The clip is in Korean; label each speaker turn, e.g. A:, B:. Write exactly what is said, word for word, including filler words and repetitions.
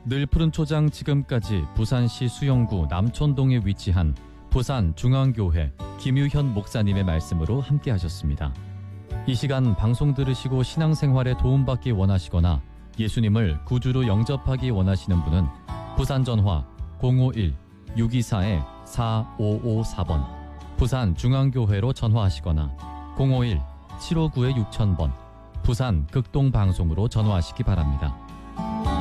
A: 늘 푸른 초장 지금까지 부산시 수영구 남촌동에 위치한 부산중앙교회 김유현 목사님의 말씀으로 함께 하셨습니다. 이 시간 방송 들으시고 신앙생활에 도움받기 원하시거나 예수님을 구주로 영접하기 원하시는 분은 부산전화 공오일 육이사 사오오사 번, 부산중앙교회로 전화하시거나 공오일 칠오구 육천 번, 부산 극동방송으로 전화하시기 바랍니다.